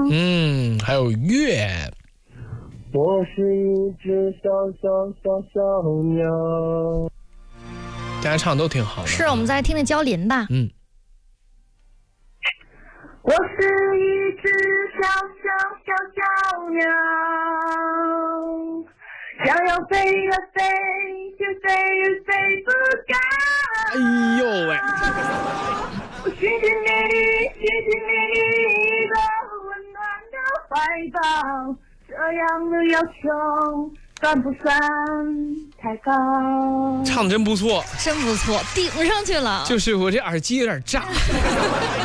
还有月。 我是一只小鸟。 大家唱都挺好的。 是，我们再听听焦琳吧。 我是一只小鸟，想要飞呀飞，却飞也飞不高。 哎呦喂！ 我寻寻觅觅一个温暖的怀抱，这样的要求算不算太高？ 唱得真不错， 真不错，顶上去了。 就是我这耳机有点炸。